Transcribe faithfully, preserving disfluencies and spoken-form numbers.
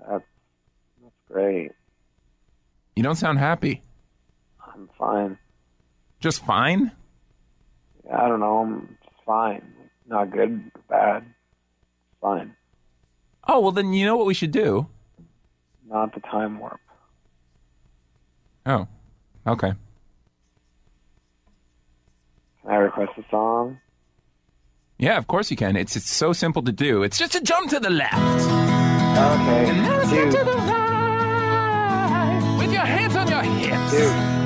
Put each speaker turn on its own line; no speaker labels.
That's, that's great.
You don't sound happy.
I'm fine.
Just fine?
I don't know. I'm just fine. Not good, bad. Fine.
Oh, well, then you know what we should do?
Not the time warp.
Oh, okay.
Can I request a song?
Yeah, of course you can. It's it's so simple to do. It's just a jump to the left.
Okay.
And now it's jump
Dude.
to the right. With your hands on your hips.
Dude.